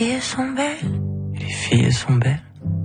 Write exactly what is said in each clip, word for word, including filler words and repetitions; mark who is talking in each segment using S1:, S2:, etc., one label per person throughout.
S1: filles sont belles. Les filles sont belles.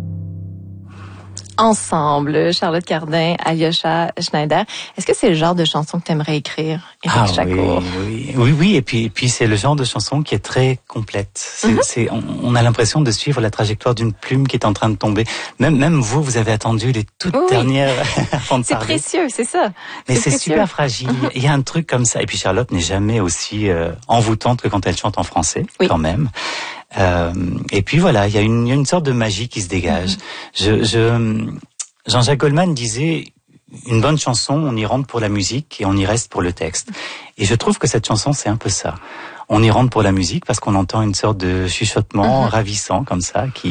S2: Ensemble, Charlotte Cardin, Alyosha Schneider. Est-ce que c'est le genre de chanson que tu aimerais écrire, Éric
S3: Ah
S2: Jacquot?
S3: oui, oui, oui, oui. Et puis, et puis c'est le genre de chanson qui est très complète. C'est, mm-hmm. c'est, on, on a l'impression de suivre la trajectoire d'une plume qui est en train de tomber. Même, même vous, vous avez attendu les toutes oui. dernières avant de
S2: c'est
S3: parler.
S2: C'est précieux, c'est ça.
S3: Mais
S2: c'est,
S3: c'est super fragile. Mm-hmm. Il y a un truc comme ça. Et puis Charlotte n'est jamais aussi euh, envoûtante que quand elle chante en français, oui. quand même. Euh, et puis voilà, il y a une, il y a une sorte de magie qui se dégage. Mm-hmm. Je, je, Jean-Jacques Goldman disait, une bonne chanson, on y rentre pour la musique et on y reste pour le texte. Et je trouve que cette chanson, c'est un peu ça. On y rentre pour la musique parce qu'on entend une sorte de chuchotement mm-hmm. ravissant comme ça, qui.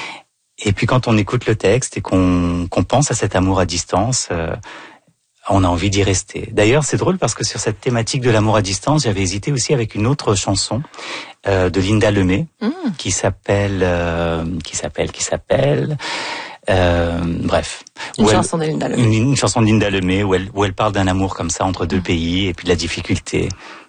S3: Et puis quand on écoute le texte et qu'on, qu'on pense à cet amour à distance. Euh, On a envie d'y rester. D'ailleurs, c'est drôle parce que sur cette thématique de l'amour à distance, j'avais hésité aussi avec une autre chanson euh, de Linda Lemay mmh. qui s'appelle, euh, qui s'appelle, qui s'appelle. Euh, bref.
S2: Une
S3: elle,
S2: chanson de Linda Lemay.
S3: Une, une chanson de Linda Lemay où elle, où elle parle d'un amour comme ça entre deux mmh. pays et puis de la difficulté.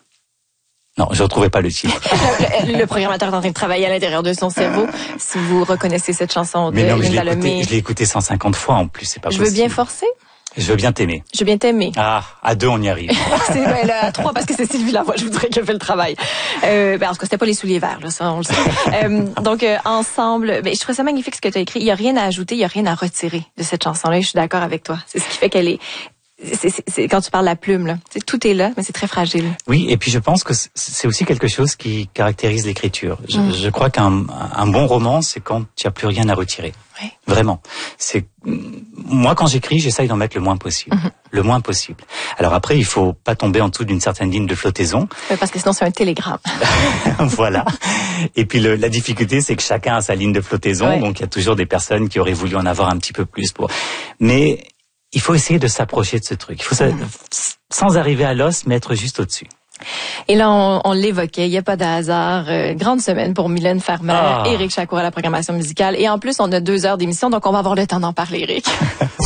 S3: Non, je retrouvais pas le titre.
S2: le, le programmateur est en train de travailler à l'intérieur de son cerveau. Si vous reconnaissez cette chanson de
S3: mais non, mais
S2: Linda
S3: je l'ai écouté,
S2: Lemay.
S3: Je l'ai écouté cent cinquante fois en plus, c'est pas
S2: je
S3: possible.
S2: Je veux bien forcer?
S3: Je veux bien t'aimer.
S2: Je veux bien t'aimer.
S3: Ah, à deux, on y arrive.
S2: c'est ben, là, à trois, parce que c'est Sylvie Lavoie, je voudrais qu'elle fait le travail. Euh, ben, en tout cas, c'était pas les souliers verts, là, ça, on le sait. euh, donc, euh, ensemble, ben, je trouve ça magnifique ce que tu as écrit. Il y a rien à ajouter, il y a rien à retirer de cette chanson-là. Je suis d'accord avec toi. C'est ce qui fait qu'elle est... C'est, c'est, c'est quand tu parles de la plume, là. C'est, tout est là, mais c'est très fragile.
S3: Oui, et puis je pense que c'est aussi quelque chose qui caractérise l'écriture. Je, mm. je crois qu'un un bon roman, c'est quand tu n'as plus rien à retirer.
S2: Oui.
S3: Vraiment. C'est moi quand j'écris, j'essaye d'en mettre le moins possible, mm-hmm. le moins possible. Alors après, il faut pas tomber en dessous d'une certaine ligne de flottaison.
S2: Oui, parce que sinon c'est un télégramme.
S3: Voilà. Et puis le, la difficulté, c'est que chacun a sa ligne de flottaison, oui. donc il y a toujours des personnes qui auraient voulu en avoir un petit peu plus pour. Mais il faut essayer de s'approcher de ce truc. Il faut, mmh. sans arriver à l'os, mais être juste au-dessus.
S2: Et là, on, on l'évoquait, il n'y a pas de hasard. Euh, grande semaine pour Mylène Farmer, ah. Éric Jacquot à la programmation musicale. Et en plus, on a deux heures d'émission, donc on va avoir le temps d'en parler, Éric.